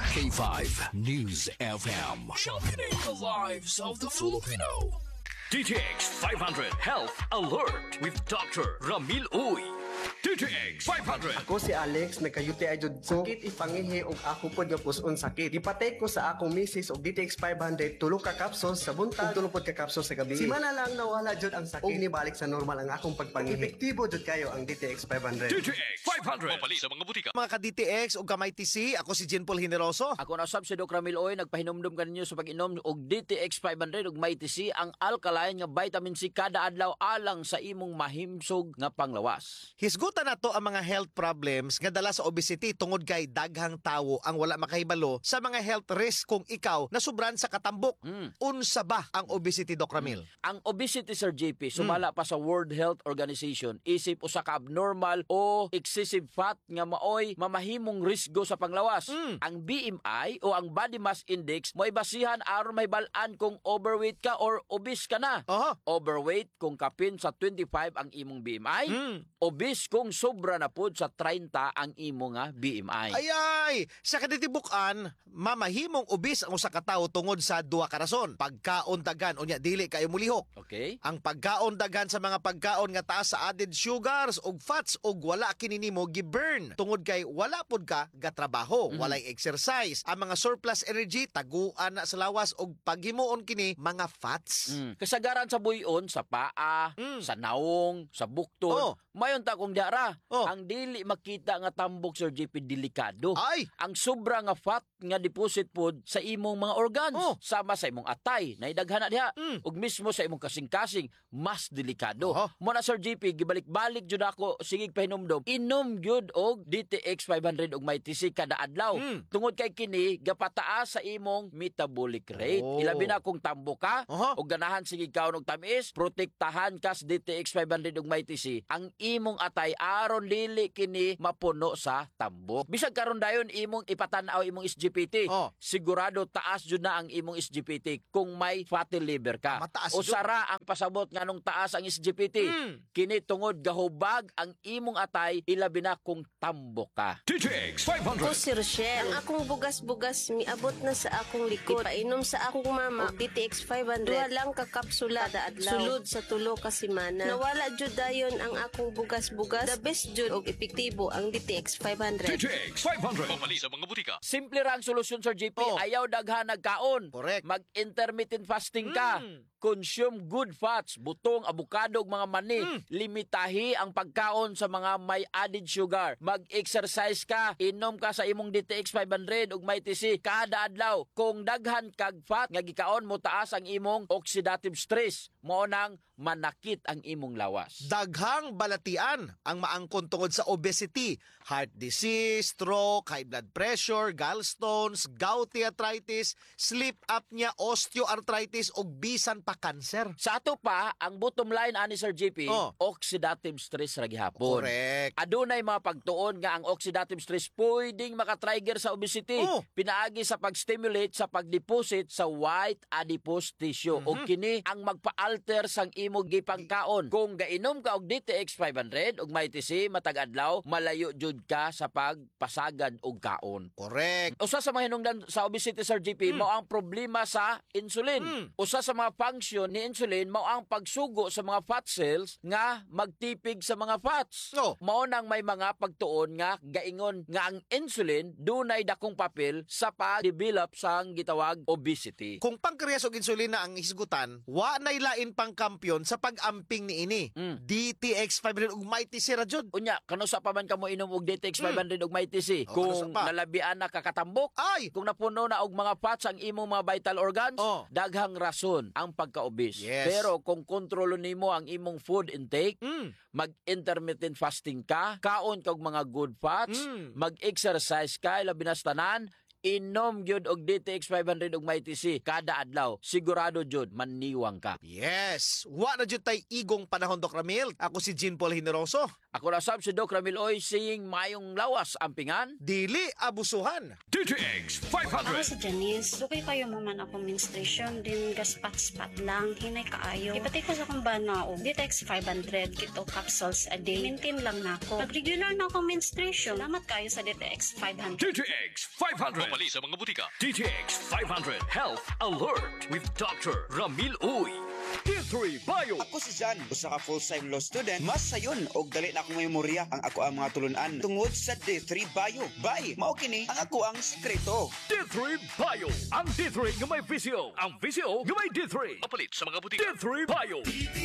K5 News FM. Sharpening the lives of the Filipino. DTX 500 Health Alert with Dr. Ramil Uy. DTX 500. Ako si Alex, nagka-UTI jud ko. Sakit ipangihi og ako pod nga puson sakit. Ipatay ko sa akong misis og DTX 500 tulo ka capsules sa buntag, tulo pod ka capsules sa gabi. Simana lang nawala jud ang sakit. Og nibalik sa normal ang akong pagpangihi. Epektibo jud kayo ang DTX 500. DTX 500. Mapali sa mga butika. Mga ka-DTX o Kamay TC, ako si Jean Paul Generoso. Ako na usab si Doc Ramil Oy, nagpahinumdum kaninyo sa pag-inom og DTX 500 ug May TC, ang alkaline nga vitamin C kada adlaw alang sa imong mahimsog nga panglawas. Hisgutan na to ang mga health problems nga dala sa obesity tungod kay daghang tawo ang wala makahibalo sa mga health risk kung ikaw nasubran sa katambok. Unsa ba ang obesity, Doc Ramil? Ang obesity, Sir JP, sumala pa sa World Health Organization, isip usa ka abnormal o excessive fat nga maoy mamahimong risgo sa panglawas. Ang BMI o ang Body Mass Index mo'y basihan aron mahibal-an kung overweight ka or obese ka na. Overweight kung kapin sa 25 ang imong BMI. Obese kung sobra na pod sa 30 ang imo nga BMI. Ay! Sa kaditibukan, mamahimong obese ang usa ka tawo tungod sa duha ka rason. Pagkaon dagan unya dili kayo mulihok. Okay? Ang pagkaon dagan sa mga pagkaon nga taas sa added sugars ug fats ug wala kini nimo gi-burn tungod kay wala pod ka gatrabaho, walay exercise. Ang mga surplus energy taguan na sa lawas ug paghimuon kini mga fats. Kasagaran sa buyon, sa paa, sa naong, sa bukton, mayon ta kung diara. Ang dili makita nga tambok, Sir JP, delikado. Ay! Ang sobra nga fat nga deposit pod sa imong mga organs, sama sa imong atay, naidaghan na diha, ug mismo sa imong kasing-kasing, mas delikado. Mo na, Sir JP, gibalik-balik jud ako, sigig pahinumdom, inom jud og DTX 500 ug May TC kada adlaw. Tungod kay kini, gapataas sa imong metabolic rate. Ilabi na kung tambok ka, ug ganahan sigig kaon og tamis, protektahan ka sa DTX 500 ug May TC, ang imong atay aron dili kini mapuno sa tambok. Bisag karon dayon imong ipatan-aw imong SGPT. Sigurado taas jud na ang imong SGPT kung may fatty liver ka. Mataas O sara ang pasabot nganong taas ang SGPT. Kini tungod gahubag ang imong atay, ilabi na kung tambok ka. DTX Ako 500. si Rochelle. Ang akong bugas-bugas miabot na sa akong likod. Painom sa akong mama og DTX 500. Duha lang ka kapsula kada adlaw. Sulod sa tulo ka semana. Nawala jud dayon ang akong bugas-bugas. The best jud og epektibo ang DTX 500. DTX 500. Mapali sa mga butika. Simple ra ang solusyon, Sir JP. Ayaw daghan nagkaon. Correct. Mag-intermittent fasting ka. Consume good fats, butong, abukado ug mga mani. Limitahi ang pagkaon sa mga may added sugar. Mag-exercise ka. Inom ka sa imong DTX 500 ug May TC kada adlaw. Kung daghan kag fat nga gikaon mo, taas ang imong oxidative stress. Mao nang manakit ang imong lawas. Daghang balatian ang maangkon tungod sa obesity, heart disease, stroke, high blood pressure, gallstones, gouty arthritis, sleep apnea, osteoarthritis ug bisan pa cancer. Sa ato pa, ang bottom line ani Sir JP, oxidative stress ra gihapon. Correct. Adunay mga pagtuon nga ang oxidative stress pwedeng makatrigger sa obesity. Pinaagi sa pag-stimulate sa pagdeposit sa white adipose tissue. O kini ang magpa-alter sang imo gipangkaon. Kung gainom ka og DTX 500 ug May TC matag adlaw, malayo jud ka sa pagpasagad og kaon. Correct. Usa sa mga hinungdan sa obesity, Sir JP, mao ang problema sa insulin. Usa sa mga function ni insulin mao ang pagsugo sa mga fat cells nga magtipig sa mga fats. Mao nang may mga pagtuon nga gaingon nga ang insulin dunay dakong papel sa pag-develop sang gitawag obesity. Kung pankreas ug insulina ang hisgutan, wa nay lain pang kampyon sa pag-amping niini. DTX 500 ug May TC ra jud. Unya, kanusa pa man kamo inom og DTX 500 ug May TC? Kung nalabian na kakatambok, kung napuno na og mga fats ang imong mga vital organs, daghang rason ang pagka-obese. Pero kung kontrolo nimo ang imong food intake, mag-intermittent fasting ka, kaon kag mga good fats, mag-exercise ka, labi na sa tanan, inom gyud og DTX 500 ug May TC kada adlaw, sigurado jud maniwang ka. Yes, wa na jud tay igong panahon, Doc Ramil. Ako si Jean Paul Generoso. Ako nasab si Doc Ramil Uy saying mayong lawas ampingan. Dili abusuhan. DTX Ako 500. si Janice. Dugay kayo mo man ako menstruation, din gaspat-spat lang, hinay kaayo. Ipatay ko sa kong bana o DTX 500 kito capsules a day. Maintain lang na ako. Pag regular na akong menstruation, salamat kayo sa DTX 500. DTX 500. Papali sa mga butika. DTX 500 Health Alert with Dr. Ramil Uy. D3 Bio. Ako si Jan, usa ka full-time law student. Mas sayon og dali na akong memorya ang ako ang mga tulunan tungod sa D3 Bio. Bye, mao kini ang ako ang sekreto. D3 Bio. Ang D3 nga may visio. Ang visio nga may D3. Papalit sa mga butika. D3 Bio.